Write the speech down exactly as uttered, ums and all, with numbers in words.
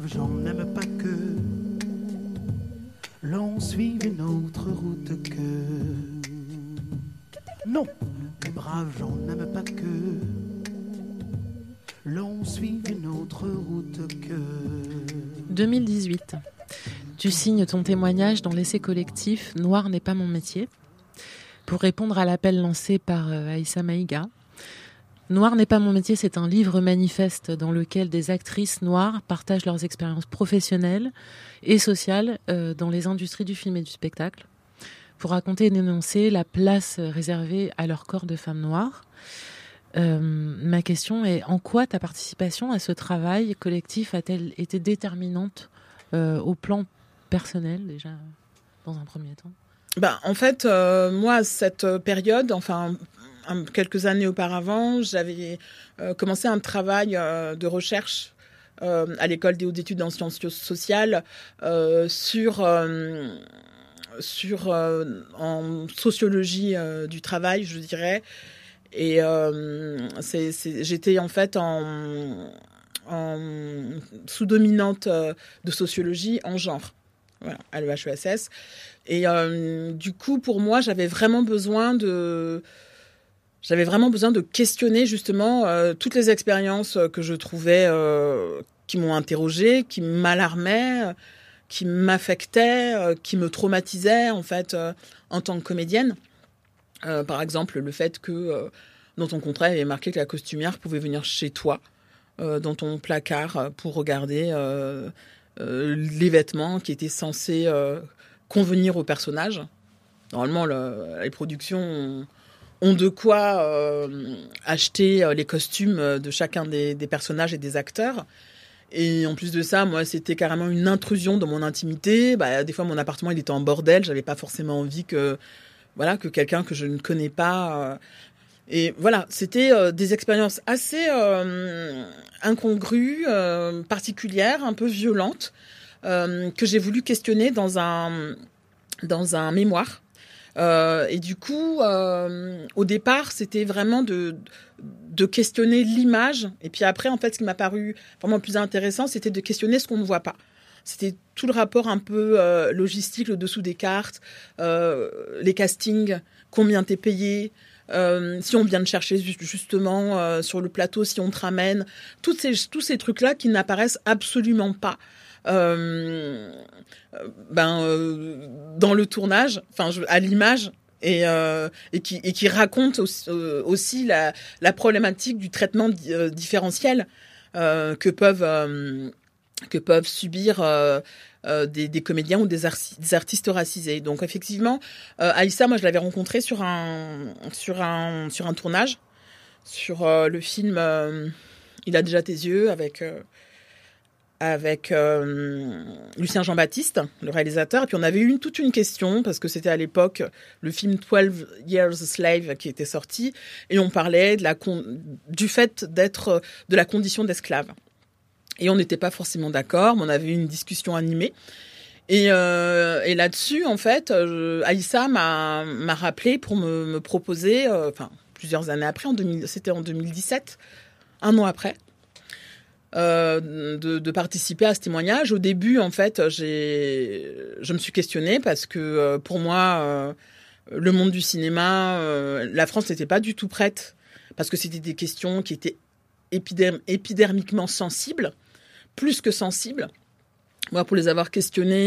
J'en n'aime pas que l'on suive une autre route que... Non, les braves, j'en n'aime pas que l'on suive une autre route que... deux mille dix-huit. Tu signes ton témoignage dans l'essai collectif « Noir n'est pas mon métier » pour répondre à l'appel lancé par Aïssa Maïga. Noir n'est pas mon métier, c'est un livre manifeste dans lequel des actrices noires partagent leurs expériences professionnelles et sociales euh, dans les industries du film et du spectacle pour raconter et dénoncer la place réservée à leur corps de femmes noires. Euh, ma question est, en quoi ta participation à ce travail collectif a-t-elle été déterminante euh, au plan personnel, déjà, dans un premier temps ? Ben, en fait, euh, moi, à cette période, enfin... quelques années auparavant, j'avais euh, commencé un travail euh, de recherche euh, à l'école des hautes études en sciences sociales euh, sur euh, sur euh, en sociologie euh, du travail, je dirais. Et euh, c'est, c'est, j'étais en fait en, en sous-dominante de sociologie en genre, voilà, à l'E H E S S. Et euh, du coup, pour moi, j'avais vraiment besoin de J'avais vraiment besoin de questionner justement euh, toutes les expériences que je trouvais euh, qui m'ont interrogée, qui m'alarmaient, euh, qui m'affectaient, euh, qui me traumatisaient en fait euh, en tant que comédienne. Euh, par exemple, le fait que euh, dans ton contrat, il y avait marqué que la costumière pouvait venir chez toi, euh, dans ton placard, pour regarder euh, euh, les vêtements qui étaient censés euh, convenir au personnage. Normalement, le, les productions... ont, ont de quoi euh, acheter les costumes de chacun des, des personnages et des acteurs. Et en plus de ça, moi, c'était carrément une intrusion dans mon intimité. Bah, des fois, mon appartement, il était en bordel. J'avais pas forcément envie que, voilà, que quelqu'un que je ne connais pas... Euh... Et voilà, c'était euh, des expériences assez euh, incongrues, euh, particulières, un peu violentes, euh, que j'ai voulu questionner dans un, dans un mémoire. Euh, et du coup, euh, au départ, c'était vraiment de, de questionner l'image. Et puis après, en fait, ce qui m'a paru vraiment le plus intéressant, c'était de questionner ce qu'on ne voit pas. C'était tout le rapport un peu euh, logistique, le dessous des cartes, euh, les castings, combien t'es payé, euh, si on vient te chercher justement euh, sur le plateau, si on te ramène. Toutes ces, tous ces trucs-là qui n'apparaissent absolument pas. Euh, ben euh, dans le tournage, enfin à l'image, et euh, et qui et qui raconte aussi, euh, aussi la la problématique du traitement euh, différentiel euh, que peuvent euh, que peuvent subir euh, euh, des, des comédiens ou des, arti- des artistes racisés. Donc effectivement, euh, Aïssa, moi je l'avais rencontrée sur un sur un sur un tournage sur euh, le film euh, Il a déjà tes yeux avec euh, avec euh, Lucien Jean-Baptiste, le réalisateur. Et puis on avait eu une, toute une question, parce que c'était à l'époque le film twelve years a Slave qui était sorti, et on parlait de la con- du fait d'être, de la condition d'esclave. Et on n'était pas forcément d'accord, mais on avait eu une discussion animée. Et, euh, et là-dessus, en fait, euh, Aïssa m'a, m'a rappelé pour me, me proposer, euh, enfin, plusieurs années après, en deux mille, c'était en deux mille dix-sept, un an après, Euh, de, de participer à ce témoignage. Au début, en fait, j'ai, je me suis questionnée parce que euh, pour moi, euh, le monde du cinéma, euh, la France n'était pas du tout prête parce que c'était des questions qui étaient épiderm- épidermiquement sensibles, plus que sensibles. Moi, pour les avoir questionnées,